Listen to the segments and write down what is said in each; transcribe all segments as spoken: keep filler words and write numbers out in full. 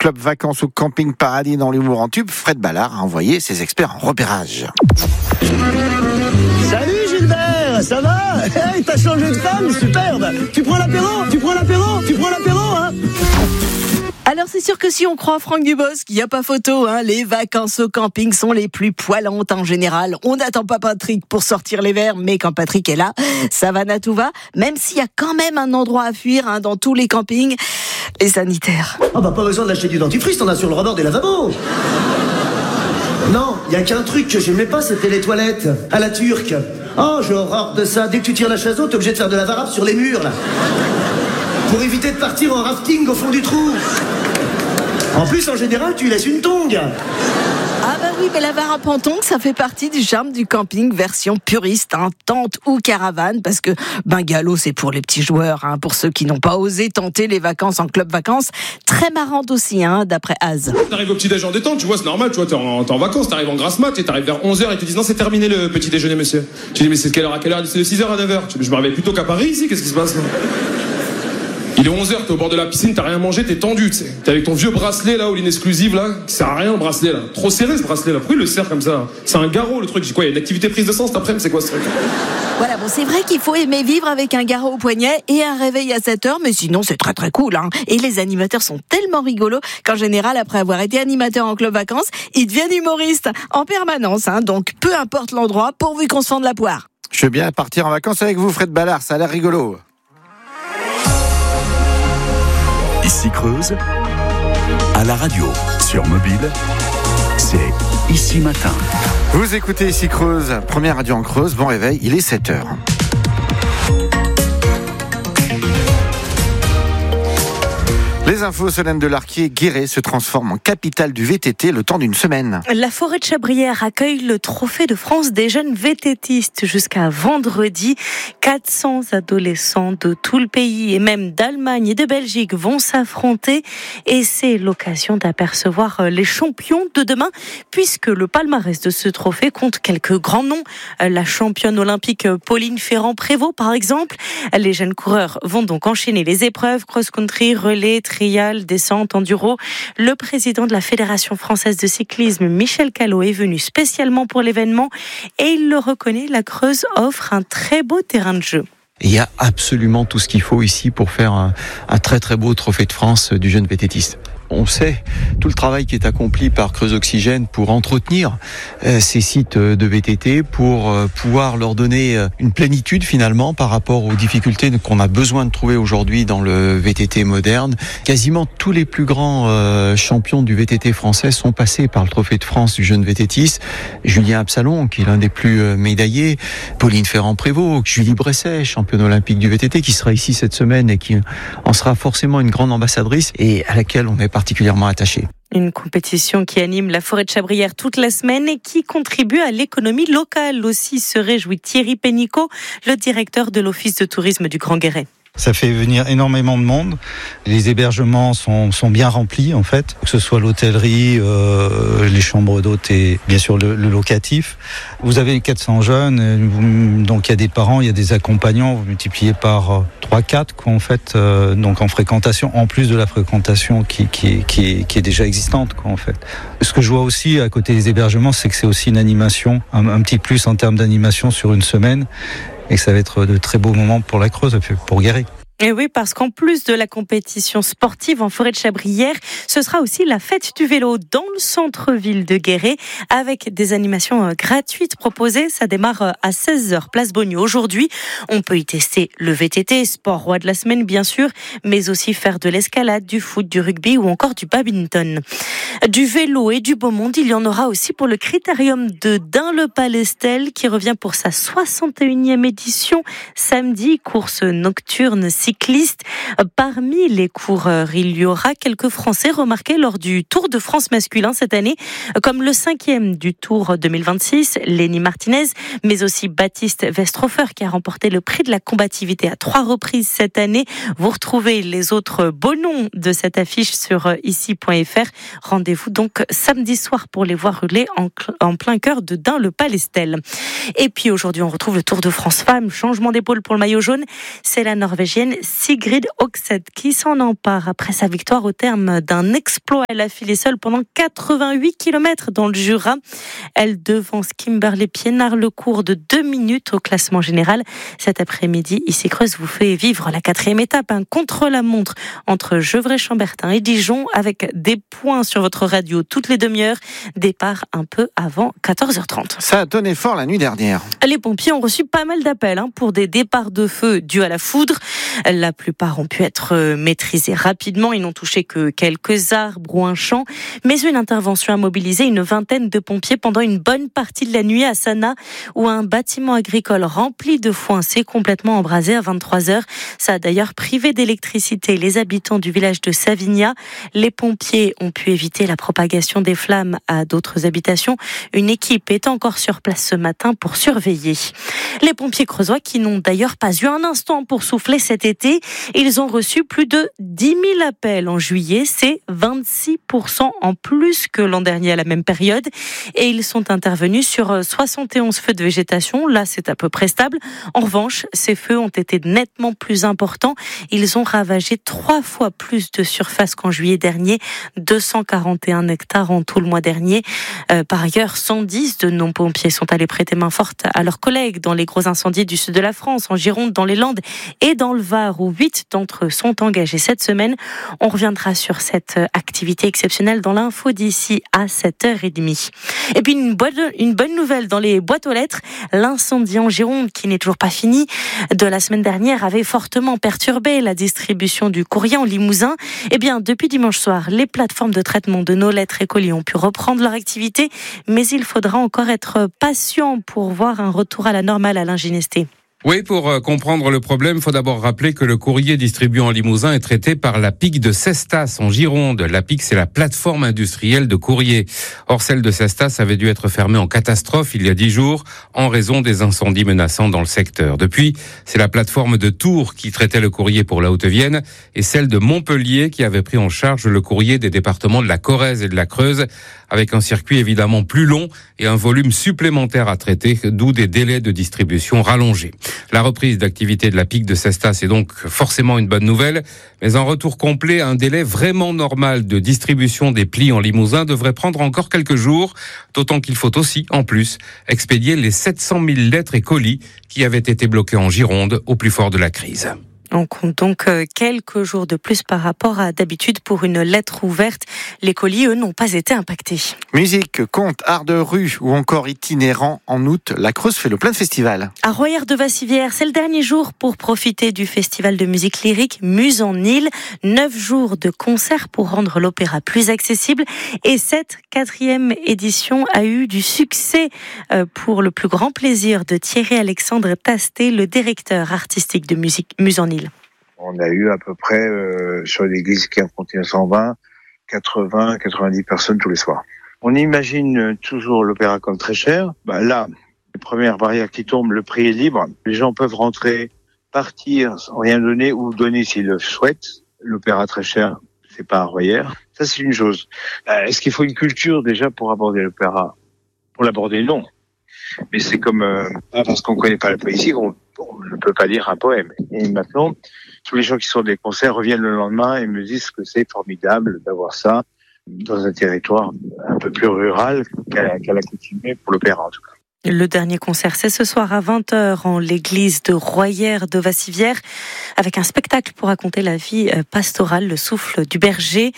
club vacances ou camping paradis dans l'humour en tube, Fred Ballard a envoyé ses experts en repérage. Salut Gilbert, ça va? Hey, t'as changé de femme, superbe. Tu prends l'apéro? Tu prends l'apéro? Tu prends l'apéro, hein? Alors c'est sûr que si on croit Franck Dubosc, il n'y a pas photo, hein, les vacances au camping sont les plus poilantes en général. On n'attend pas Patrick pour sortir les verres, mais quand Patrick est là, ça va à tout va, même s'il y a quand même un endroit à fuir hein, dans tous les campings, les sanitaires. Oh bah pas besoin d'acheter du dentifrice, t'en as sur le rebord des lavabos. Non, il y a qu'un truc que j'aimais pas, c'était les toilettes, à la turque. Oh, j'ai horreur de ça, dès que tu tires la chasse d'eau, t'es obligé de faire de la varap sur les murs, là. Pour éviter de partir en rafting au fond du trou. En plus, en général, tu laisses une tongue. Ah bah oui, mais la varap en tongue, ça fait partie du charme du camping version puriste, hein, tente ou caravane, parce que bungalow, c'est pour les petits joueurs, hein, pour ceux qui n'ont pas osé tenter les vacances en club vacances. Très marrante aussi, hein, d'après Az. T'arrives au petit-déj en détente, tu vois, c'est normal, tu vois, t'es en, t'es en vacances, t'arrives en grasse mat, et t'arrives vers onze heures, et ils te disent non, c'est terminé le petit déjeuner, monsieur. Tu dis, mais c'est de quelle heure à quelle heure? C'est de six heures à neuf heures. Je me réveille plutôt qu'à Paris ici, qu'est-ce qui se passe là? Il est onze heures, t'es au bord de la piscine, t'as rien mangé, t'es tendu, tu sais. T'es avec ton vieux bracelet là, all-in exclusive là, qui sert à rien le bracelet là. Trop serré ce bracelet là, pourquoi il le serre comme ça? C'est un garrot le truc, j'ai quoi, il y a une activité prise de sang cet après-midi, c'est quoi ce truc? Voilà, bon, c'est vrai qu'il faut aimer vivre avec un garrot au poignet et un réveil à sept heures, mais sinon c'est très très cool, hein. Et les animateurs sont tellement rigolos qu'en général, après avoir été animateur en club vacances, ils deviennent humoristes en permanence, hein. Donc peu importe l'endroit, pourvu qu'on se fende la poire. Je veux bien partir en vacances avec vous, Fred Ballard, ça a l'air rigolo. Ici Creuse, à la radio, sur mobile, c'est Ici Matin. Vous écoutez Ici Creuse, première radio en Creuse, bon réveil, il est sept heures. Les infos, Solène Delarquier, Guéret se transforme en capitale du V T T le temps d'une semaine. La forêt de Chabrière accueille le trophée de France des jeunes VTTistes jusqu'à vendredi. quatre cents adolescents de tout le pays et même d'Allemagne et de Belgique vont s'affronter et c'est l'occasion d'apercevoir les champions de demain puisque le palmarès de ce trophée compte quelques grands noms. La championne olympique Pauline Ferrand-Prévot par exemple. Les jeunes coureurs vont donc enchaîner les épreuves cross-country, relais, trial, descente, enduro. Le président de la Fédération française de cyclisme, Michel Callot, est venu spécialement pour l'événement et il le reconnaît, la Creuse offre un très beau terrain de jeu. Il y a absolument tout ce qu'il faut ici pour faire un, un très très beau trophée de France du jeune vététiste. On sait tout le travail qui est accompli par Creuse Oxygène pour entretenir euh, ces sites de V T T, pour euh, pouvoir leur donner euh, une plénitude finalement par rapport aux difficultés qu'on a besoin de trouver aujourd'hui dans le V T T moderne. Quasiment tous les plus grands euh, champions du V T T français sont passés par le Trophée de France du jeune vététiste. Julien Absalon, qui est l'un des plus euh, médaillés, Pauline Ferrand-Prévot, Julie Bresset, championne olympique du V T T, qui sera ici cette semaine et qui en sera forcément une grande ambassadrice et à laquelle on est particulièrement attaché. Une compétition qui anime la forêt de Chabrière toute la semaine et qui contribue à l'économie locale aussi, se réjouit Thierry Pénicaud, le directeur de l'Office de tourisme du Grand Guéret. Ça fait venir énormément de monde. Les hébergements sont, sont bien remplis en fait, que ce soit l'hôtellerie, euh, les chambres d'hôtes et bien sûr le, le locatif. Vous avez quatre cents jeunes, donc il y a des parents, il y a des accompagnants, vous multipliez par trois quatre quoi en fait, euh, donc en fréquentation, en plus de la fréquentation qui, qui, qui, est, qui est déjà existante quoi en fait. Ce que je vois aussi à côté des hébergements, c'est que c'est aussi une animation, un, un petit plus en termes d'animation sur une semaine. Et que ça va être de très beaux moments pour la Creuse, pour Guéret. Et oui, parce qu'en plus de la compétition sportive en forêt de Chabrière, ce sera aussi la fête du vélo dans le centre-ville de Guéret avec des animations gratuites proposées. Ça démarre à seize heures, place Bogno. Aujourd'hui, on peut y tester le V T T, sport roi de la semaine bien sûr, mais aussi faire de l'escalade, du foot, du rugby ou encore du badminton. Du vélo et du beau monde, il y en aura aussi pour le Critérium de Dun-le-Palestel qui revient pour sa soixante et unième édition samedi, course nocturne cycliste. Parmi les coureurs, il y aura quelques Français remarqués lors du Tour de France masculin cette année, comme le cinquième du Tour deux mille vingt-six, Lenny Martinez, mais aussi Baptiste Westhofer qui a remporté le prix de la combativité à trois reprises cette année. Vous retrouvez les autres beaux noms de cette affiche sur ici point f r. Rendez-vous donc samedi soir pour les voir rouler en, en plein cœur de Dun-le-Palestel. Et puis aujourd'hui, on retrouve le Tour de France Femmes. Changement d'épaule pour le maillot jaune. C'est la Norvégienne Sigrid Høgseth qui s'en empare après sa victoire au terme d'un exploit. Elle a filé seule pendant quatre-vingt-huit kilomètres dans le Jura. Elle devance Kimberley Piénard le cours de deux minutes au classement général. Cet après-midi, Ici Creuse vous fait vivre la quatrième étape, un contre-la-montre entre Gevrey-Chambertin et Dijon avec des points sur votre radio toutes les demi-heures. Départ un peu avant quatorze heures trente. Ça a donné fort la nuit dernière. Les pompiers ont reçu pas mal d'appels hein, pour des départs de feu dus à la foudre. La plupart ont pu être maîtrisés rapidement. Ils n'ont touché que quelques arbres ou un champ. Mais une intervention a mobilisé une vingtaine de pompiers pendant une bonne partie de la nuit à Sanaa, où un bâtiment agricole rempli de foin s'est complètement embrasé à vingt-trois heures. Ça a d'ailleurs privé d'électricité les habitants du village de Savigna. Les pompiers ont pu éviter la propagation des flammes à d'autres habitations. Une équipe est encore sur place ce matin pour surveiller. Les pompiers creusois qui n'ont d'ailleurs pas eu un instant pour souffler cet été, ils ont reçu plus de dix mille appels en juillet. C'est vingt-six pour cent en plus que l'an dernier à la même période. Et ils sont intervenus sur soixante et onze feux de végétation. Là, c'est à peu près stable. En revanche, ces feux ont été nettement plus importants. Ils ont ravagé trois fois plus de surface qu'en juillet dernier. deux cent quarante et un hectares en tout le mois dernier. Euh, par ailleurs, cent dix de nos pompiers sont allés prêter main forte à leurs collègues dans les gros incendies du sud de la France, en Gironde, dans les Landes et dans le Var, où huit d'entre eux sont engagés cette semaine. On reviendra sur cette activité exceptionnelle dans l'info d'ici à sept heures trente. Et puis une, boîte, une bonne nouvelle dans les boîtes aux lettres. L'incendie en Gironde, qui n'est toujours pas fini, de la semaine dernière avait fortement perturbé la distribution du courrier en Limousin. Eh bien, depuis dimanche soir, les plateformes de traitement de nos lettres et colis ont pu reprendre leur activité, mais il faudra encore être patient pour voir un retour à la normale à l'Inginesté. Oui, pour euh, comprendre le problème, il faut d'abord rappeler que le courrier distribué en Limousin est traité par la P I C de Cestas en Gironde. La P I C, c'est la plateforme industrielle de courrier. Or, celle de Cestas avait dû être fermée en catastrophe il y a dix jours en raison des incendies menaçants dans le secteur. Depuis, c'est la plateforme de Tours qui traitait le courrier pour la Haute-Vienne et celle de Montpellier qui avait pris en charge le courrier des départements de la Corrèze et de la Creuse, avec un circuit évidemment plus long et un volume supplémentaire à traiter, d'où des délais de distribution rallongés. La reprise d'activité de la P I C de Cestas est donc forcément une bonne nouvelle, mais un retour complet à un délai vraiment normal de distribution des plis en Limousin devrait prendre encore quelques jours, d'autant qu'il faut aussi, en plus, expédier les sept cent mille lettres et colis qui avaient été bloqués en Gironde au plus fort de la crise. On compte donc quelques jours de plus par rapport à d'habitude pour une lettre ouverte. Les colis, eux, n'ont pas été impactés. Musique, conte, art de rue ou encore itinérant, en août, la Creuse fait le plein de festivals. À Royères-de-Vassivière, c'est le dernier jour pour profiter du festival de musique lyrique Muse en Île. Neuf jours de concerts pour rendre l'opéra plus accessible. Et cette quatrième édition a eu du succès pour le plus grand plaisir de Thierry-Alexandre Tastet, le directeur artistique de musique Muse en Île. On a eu à peu près, euh, sur l'église qui a compté cent vingt, quatre-vingts, quatre-vingt-dix personnes tous les soirs. On imagine toujours l'opéra comme très cher. Bah là, les premières barrières qui tombent, le prix est libre. Les gens peuvent rentrer, partir sans rien donner ou donner s'ils le souhaitent. L'opéra très cher, c'est pas à Royères. Ça, c'est une chose. Euh, est-ce qu'il faut une culture déjà pour aborder l'opéra? Pour l'aborder, non. Mais c'est comme, euh, parce qu'on connaît pas la poésie, on, on ne peut pas lire un poème. Et maintenant, tous les gens qui sont des concerts reviennent le lendemain et me disent que c'est formidable d'avoir ça dans un territoire un peu plus rural qu'à, qu'à l'accoutumée pour l'opéra en tout cas. Le dernier concert, c'est ce soir à vingt heures en l'église de Royères-de-Vassivière, avec un spectacle pour raconter la vie pastorale, le souffle du berger.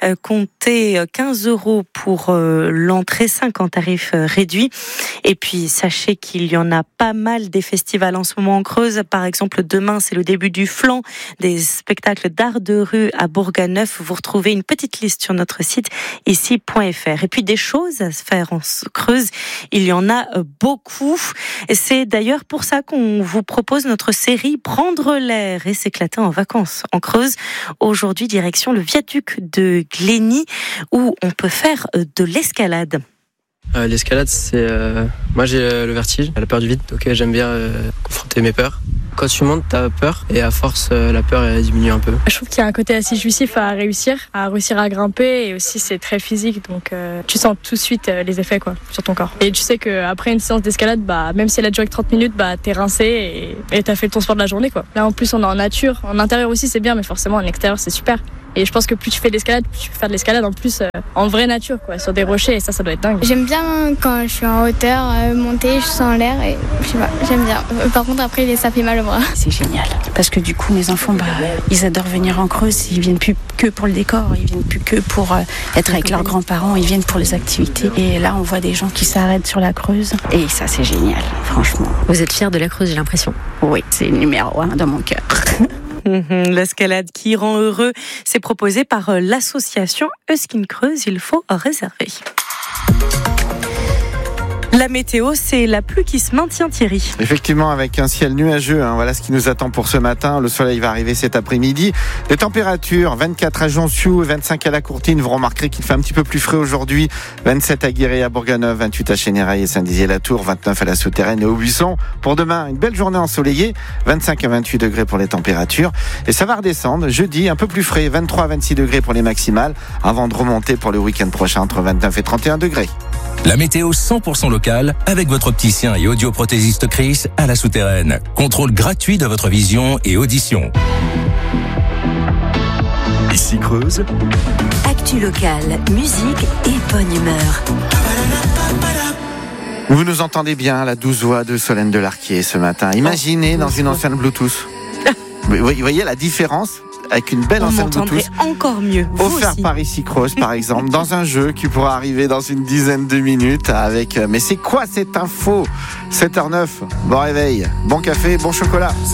Comptez quinze euros pour l'entrée, cinq en tarif réduit. Et puis, sachez qu'il y en a pas mal des festivals en ce moment en Creuse. Par exemple, demain, c'est le début du Flan, des spectacles d'art de rue à Bourganeuf. Vous retrouvez une petite liste sur notre site ici point f r. Et puis, des choses à se faire en Creuse, il y en a beaucoup. Et c'est d'ailleurs pour ça qu'on vous propose notre série Prendre l'air et s'éclater en vacances en Creuse. Aujourd'hui, direction le viaduc de Glény où on peut faire de l'escalade. Euh, l'escalade, c'est... Euh... Moi, j'ai euh, le vertige, la peur du vide, donc euh, j'aime bien euh, confronter mes peurs. Quand tu montes, t'as peur et à force, euh, la peur elle diminue un peu. Je trouve qu'il y a un côté assez jouissif à réussir, à réussir à grimper et aussi c'est très physique donc euh, tu sens tout de suite euh, les effets quoi sur ton corps. Et tu sais qu'après une séance d'escalade, bah, même si elle a duré que trente minutes, bah, t'es rincé et, et t'as fait ton sport de la journée quoi. Là en plus on est en nature, en intérieur aussi c'est bien mais forcément en extérieur c'est super. Et je pense que plus tu fais de l'escalade, plus tu peux faire de l'escalade en plus euh, en vraie nature, quoi, sur des rochers, et ça, ça doit être dingue. J'aime bien quand je suis en hauteur, euh, monter, je sens l'air et je sais pas, j'aime bien. Par contre, après, ça fait mal au bras. C'est génial, parce que du coup, mes enfants, bah, ils adorent venir en Creuse, ils viennent plus que pour le décor, ils viennent plus que pour euh, être avec leurs grands-parents, ils viennent pour les activités. Et là, on voit des gens qui s'arrêtent sur la Creuse, et ça, c'est génial, franchement. Vous êtes fiers de la Creuse, j'ai l'impression. Oui, c'est le numéro un dans mon cœur. L'escalade qui rend heureux, c'est proposé par l'association Euskin Creuse, il faut réserver. La météo, c'est la pluie qui se maintient, Thierry. Effectivement, avec un ciel nuageux, hein, voilà ce qui nous attend pour ce matin. Le soleil va arriver cet après-midi. Les températures, vingt-quatre à Jonsiou, vingt-cinq à La Courtine. Vous remarquerez qu'il fait un petit peu plus frais aujourd'hui. vingt-sept à Guéret, à Bourganeuf, vingt-huit à Chénérail et Saint-Dizier-la-Tour, vingt-neuf à La Souterraine et au Buisson. Pour demain, une belle journée ensoleillée, vingt-cinq à vingt-huit degrés pour les températures. Et ça va redescendre jeudi, un peu plus frais, vingt-trois à vingt-six degrés pour les maximales, avant de remonter pour le week-end prochain entre vingt-neuf et trente et un degrés. La météo cent pour cent locale avec votre opticien et audioprothésiste Chris à La Souterraine. Contrôle gratuit de votre vision et audition. Ici Creuse. Actu locale, musique et bonne humeur. Vous nous entendez bien, la douce voix de Solène Delarquier ce matin. Imaginez dans une enceinte Bluetooth. Vous voyez la différence ? Avec une belle on enceinte Bluetooth encore mieux. Vous offert aussi. par Ici Creuse par exemple dans un jeu qui pourra arriver dans une dizaine de minutes avec mais c'est quoi cette info sept heures zéro neuf, bon réveil, bon café, bon chocolat.